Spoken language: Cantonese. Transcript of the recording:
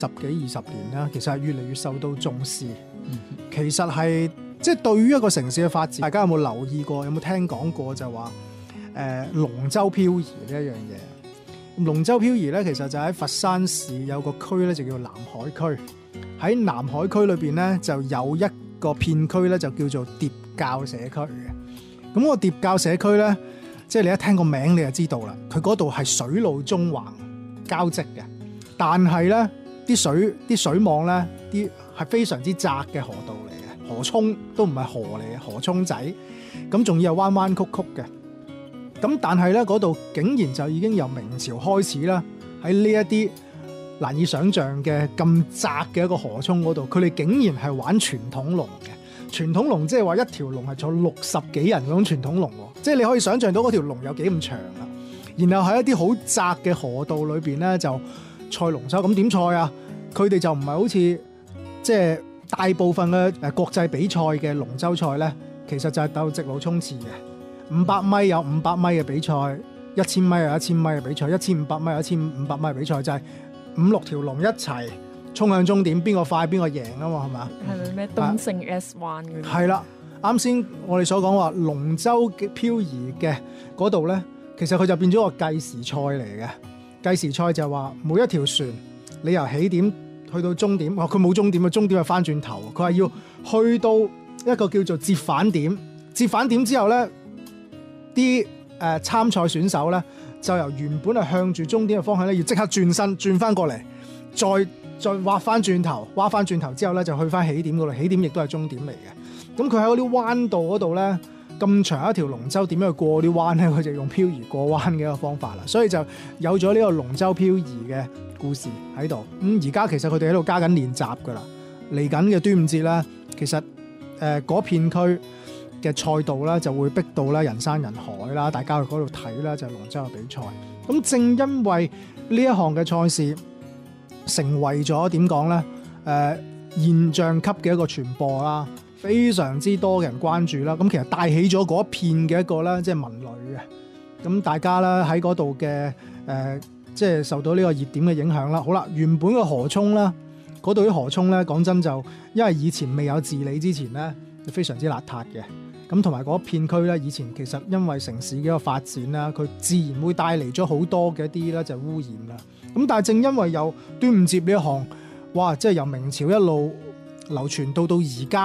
10幾20年啦，其實係越嚟越受到重視。其實係即係對於一個城市嘅發展，大家有冇留意過？有冇聽講過就話龍舟漂移呢一樣嘢？龍舟漂移咧，其實就喺佛山市有個區咧，就叫南海區。喺南海區裏邊咧，就有一個片區咧，就叫做疊滘社區嘅。咁個疊滘社區咧，即係你一聽個名你就知道啦，佢嗰度係水路縱橫交織嘅，但係咧啲水網咧，啲係非常之窄嘅河道嚟嘅，河涌都唔係河嚟嘅，河涌仔，咁仲要係彎彎曲曲嘅。咁但係咧，嗰度竟然就已經由明朝開始啦，喺呢一啲難以想像嘅咁窄嘅一個河涌嗰度，佢哋竟然係玩傳統龍嘅。傳統龍即係話一條龍係坐60幾人嗰種傳統龍喎，即係你可以想像到嗰條龍有幾咁長啦。然後喺一啲好窄嘅河道裏邊咧，就賽龍舟。咁點賽啊？佢哋就唔係好似即係大部分嘅國際比賽嘅龍舟賽咧，其實就係鬥直路衝刺嘅。500米有500米嘅比賽，1000米有1000米嘅比賽，1500米有1500米嘅比賽，就係5-6條龍一齊衝向終點，邊個快邊個贏啊嘛，係嘛？ 係咪咩東勝 S1 嗰啲？ 係啦，啱先我哋所講話龍舟漂移嘅嗰度咧，其實佢就變咗個計時賽嚟嘅。計時賽就話每一條船你由起點去到終點，佢冇終點嘅，終點係翻轉頭，佢係要去到一個叫做折返點。折返點之後咧，啲參賽選手咧就由原本係向住終點嘅方向咧，要即刻轉身轉翻過嚟，再挖翻轉頭，挖翻轉頭之後咧就去翻起點嗰度，起點亦都係終點嚟嘅。咁佢喺嗰啲彎道嗰度咧，咁長一條龍舟點樣去過啲彎咧？佢就用漂移過彎嘅一個方法啦，所以就有咗呢個龍舟漂移嘅故事喺度。咁而家其實佢哋喺度加緊練習噶啦，嚟緊嘅端午節咧，其實嗰片區嘅賽道咧就會逼到咧人山人海啦，大家去嗰度睇啦，就係龍舟嘅比賽。咁正因為呢一項嘅賽事成為咗點講咧？現象級嘅一個傳播啦，非常之多人關注啦。咁其實帶起咗嗰一片嘅一個咧，即係文旅嘅。咁大家咧喺嗰度嘅即係受到呢個熱點嘅影響啦。好啦，原本嘅河涌啦，嗰度啲河涌咧，講真就因為以前未有治理之前咧，非常之邋遢嘅。咁同埋嗰片區咧，以前其實因為城市嘅一個發展啦，佢自然會帶嚟咗好多嘅一啲咧就污染啦。咁但係正因為有端午節呢一項，哇！即係由明朝一路流傳到而家。